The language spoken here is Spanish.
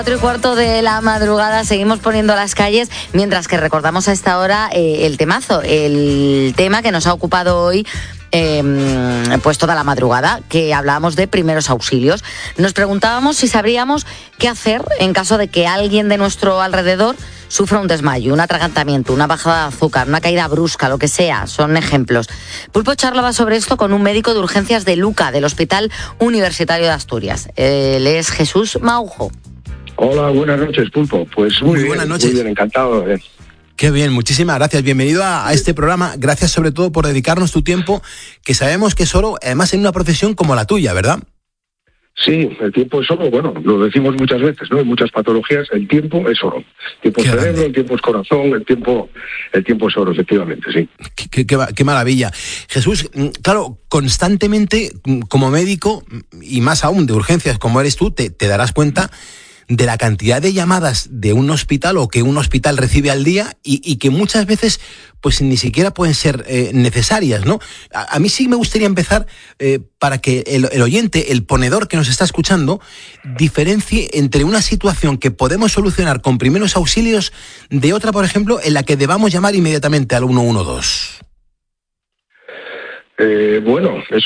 4:15 de la madrugada, seguimos poniendo las calles, mientras que recordamos a esta hora el temazo, el tema que nos ha ocupado hoy pues toda la madrugada, que hablábamos de primeros auxilios. Nos preguntábamos si sabríamos qué hacer en caso de que alguien de nuestro alrededor sufra un desmayo, un atragantamiento, una bajada de azúcar, una caída brusca, lo que sea, son ejemplos. Pulpo charlaba sobre esto con un médico de urgencias de Luca, del Hospital Universitario de Asturias. Él es Jesús Maujo. Hola, buenas noches, Pulpo. Pues muy buenas noches. Muy bien, encantado de ver. Qué bien, muchísimas gracias. Bienvenido a este programa. Gracias sobre todo por dedicarnos tu tiempo, que sabemos que es oro, además en una profesión como la tuya, ¿verdad? Sí, el tiempo es oro. Bueno, lo decimos muchas veces, ¿no? En muchas patologías el tiempo es oro. El tiempo es cerebro, el tiempo es corazón, el tiempo es oro, efectivamente, sí. Qué maravilla. Jesús, claro, constantemente como médico, y más aún de urgencias como eres tú, te darás cuenta de la cantidad de llamadas de un hospital o que un hospital recibe al día y que muchas veces pues ni siquiera pueden ser necesarias, ¿no? A mí sí me gustaría empezar para que el oyente, el ponedor que nos está escuchando, diferencie entre una situación que podemos solucionar con primeros auxilios de otra, por ejemplo, en la que debamos llamar inmediatamente al 112. Bueno, es